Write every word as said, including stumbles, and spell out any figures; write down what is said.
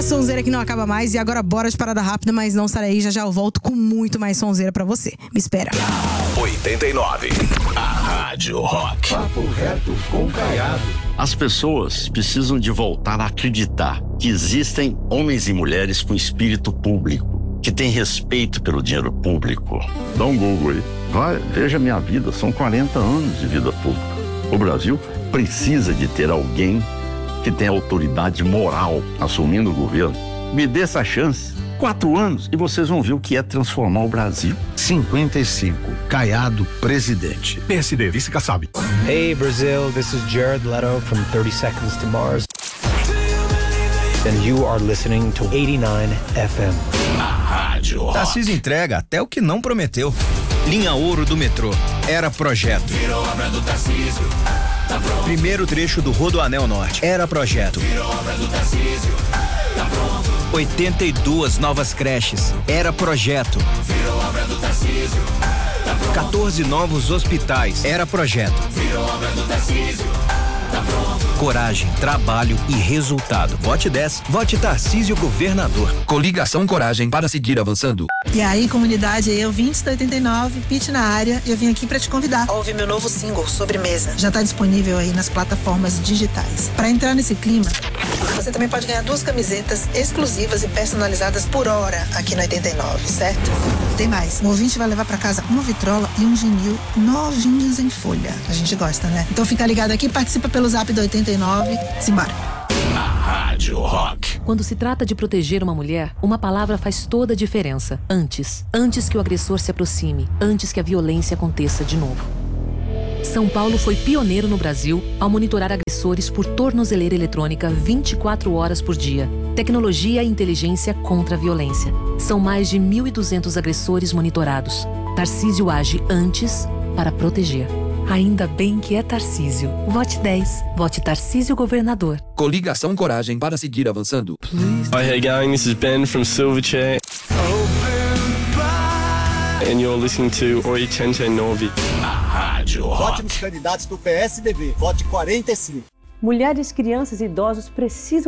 É sonzeira que não acaba mais. E agora bora de parada rápida, mas não sai aí. Já já eu volto com muito mais sonzeira pra você. Me espera. oitenta e nove, a Rádio Rock. Papo reto com Caiado. As pessoas precisam de voltar a acreditar que existem homens e mulheres com espírito público, que têm respeito pelo dinheiro público. Dá um Google aí. Vai, veja minha vida. São quarenta anos de vida pública. O Brasil precisa de ter alguém que tenha autoridade moral assumindo o governo. Me dê essa chance. Quatro anos e vocês vão ver o que é transformar o Brasil. cinquenta e cinco, Caiado, presidente. P S D, vice Kassab. Hey Brazil, this is Jared Leto from thirty seconds to Mars. And you are listening to eighty-nine F M. A Rádio Rock. Tarcísio entrega até o que não prometeu. Linha Ouro do metrô. Era projeto. Virou obra do Tarcísio. Tá pronto. Primeiro trecho do Rodoanel Norte. Era projeto. Virou obra do Tarcísio. Tá pronto. oitenta e duas novas creches. Era projeto. Virou obra do Tarcísio. Tá pronto. quatorze novos hospitais. Era projeto. Virou obra do Tarcísio. Tá pronto. Coragem, trabalho e resultado. Vote dez. Vote Tarcísio governador. Coligação Coragem para seguir avançando. E aí, comunidade, eu vinte da oitenta e nove, Pitty na área, e eu vim aqui pra te convidar a ouvir meu novo single, Sobremesa. Já tá disponível aí nas plataformas digitais. Pra entrar nesse clima, você também pode ganhar duas camisetas exclusivas e personalizadas por hora aqui no oitenta e nove, certo? Tem mais. O ouvinte vai levar pra casa uma vitrola e um vinil novinhos em folha. A gente gosta, né? Então fica ligado aqui, participa pelo zap do oitenta e nove. Simbora. A Rádio Rock. Quando se trata de proteger uma mulher, uma palavra faz toda a diferença. Antes. Antes que o agressor se aproxime. Antes que a violência aconteça de novo. São Paulo foi pioneiro no Brasil ao monitorar agressores por tornozeleira eletrônica vinte e quatro horas por dia. Tecnologia e inteligência contra a violência. São mais de mil e duzentos agressores monitorados. Tarcísio age antes para proteger. Ainda bem que é Tarcísio. Vote dez. Vote Tarcísio governador. Coligação Coragem para seguir avançando. Hi, hey gang, this is Ben from Silverchair. And you're listening to oitenta e nove. A Rádio Rock. Vote nos candidatos do P S D B. Vote quarenta e cinco. Mulheres, crianças e idosos precisam